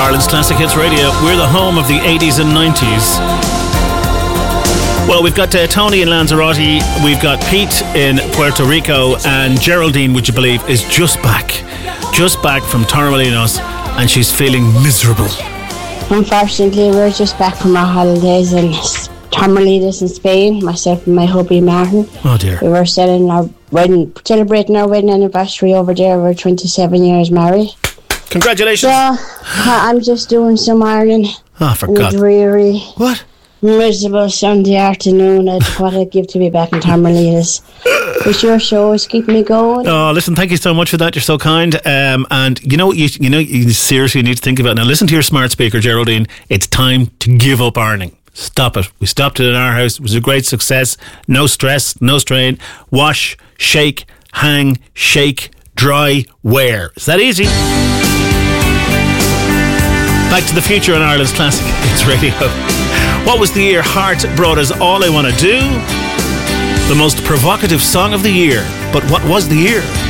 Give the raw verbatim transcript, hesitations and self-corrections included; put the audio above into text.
Ireland's Classic Hits Radio. We're the home of the eighties and nineties. Well, we've got uh, Tony in Lanzarote, we've got Pete in Puerto Rico, and Geraldine, would you believe, is just back. Just back from Torremolinos, and she's feeling miserable. Unfortunately, we're just back from our holidays in Torremolinos in Spain, myself and my hubby Martin. Oh dear. We were celebrating our wedding, celebrating our wedding anniversary over there. We're twenty-seven years married. Congratulations. So, I'm just doing some ironing. Oh, for in God. a dreary, What? miserable Sunday afternoon. I'd what I'd give to be back in Torremolinos. But your show is keeping me going. Oh, listen, thank you so much for that. You're so kind. Um, and you know, you you know, you seriously need to think about it. Now, listen to your smart speaker, Geraldine. It's time to give up ironing. Stop it. We stopped it in our house. It was a great success. No stress, no strain. Wash, shake, hang, shake, dry, wear. Is that easy? Back to the Future on Ireland's Classic Hits Radio. What was the year Heart brought us All I Want to Do? The most provocative song of the year. But what was the year?